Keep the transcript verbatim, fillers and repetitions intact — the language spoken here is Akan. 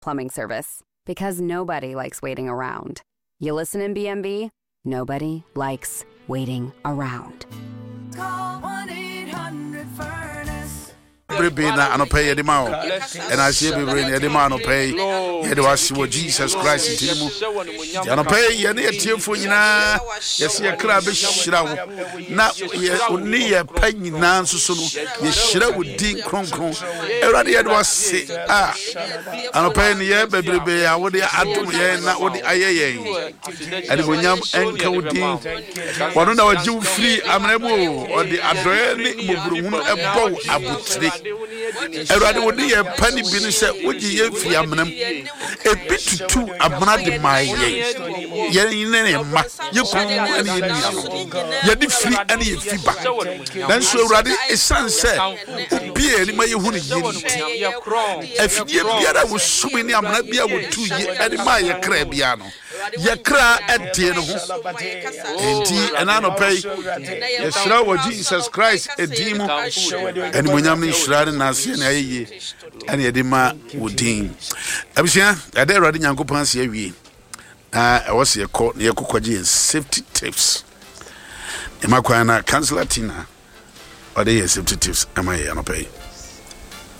plumbing service. Because nobody likes waiting around. You listen in B M B, nobody likes waiting around. Call one eight hundred furnace. Brebina and pay the mouth, and I see every brain the man pay. Yet was Jesus Christ in him. And pay any tearfulina. Yes, your crab is shroud. Not only a penny nance so you shroud with deep cron cron. Everybody was sick. Ah, and a penny, yeah, baby, I would add yeah, not what the aye. And when you encoding one of our Jew free amemo or the Adreni Mubru a bow abutri. Everybody would be a penny business with the Fiamanum. A bit to two abnad in my ye. Yen, you come and you did free any feedback. Then so ready a sunset. Be any my who if you be was so many amnabia with two ye and my crabiano. Yakra at Dino. And I don't pay. The slow of Jesus Christ, a demon. And when I'm in Shroud Nancy and Aye, and Edima would deem. Abisha, I dare riding Uncle Pansy Avi. I was a court near Kukaji and safety tips. Emakwana, Council Latina, or they safety tips, am I on a pay?